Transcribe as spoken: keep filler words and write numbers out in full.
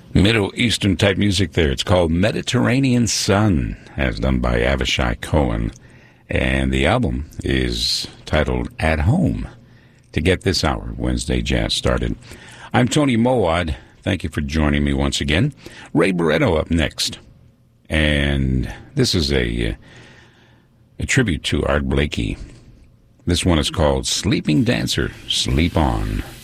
Middle Eastern type music there. It's called Mediterranean Sun, as done by Avishai Cohen. And the album is titled At Home. To get this hour, Wednesday Jazz started, I'm Tony Mowad. Thank you for joining me once again. Ray Barretto up next. And this is a, a tribute to Art Blakey. This one is called Sleeping Dancer, Sleep On.